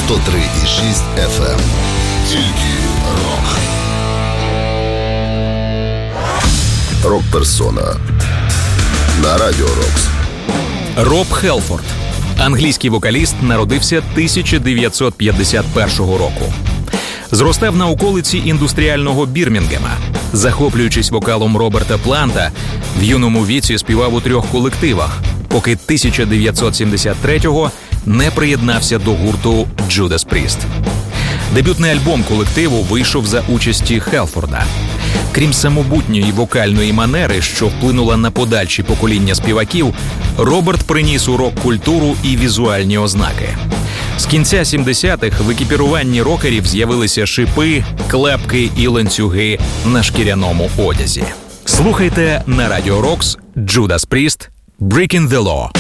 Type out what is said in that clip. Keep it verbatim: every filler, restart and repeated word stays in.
сто три і шість еф ем. Тільки рок. Рок-персона на Радіо Рокс. Роб Хелфорд, англійський вокаліст, народився тисяча дев'ятсот п'ятдесят першого року. Зростав на околиці індустріального Бірмінгема. Захоплюючись вокалом Роберта Планта, в юному віці співав у трьох колективах, поки тисяча дев'ятсот сімдесят третього не приєднався до гурту Judas Priest. Дебютний альбом колективу вийшов за участі Хелфорда. Крім самобутньої вокальної манери, що вплинула на подальші покоління співаків, Роберт приніс у рок-культуру і візуальні ознаки. З кінця сімдесятих в екіпіруванні рокерів з'явилися шипи, клепки і ланцюги на шкіряному одязі. Слухайте на Радіо Рокс Judas Priest «Breaking the Law».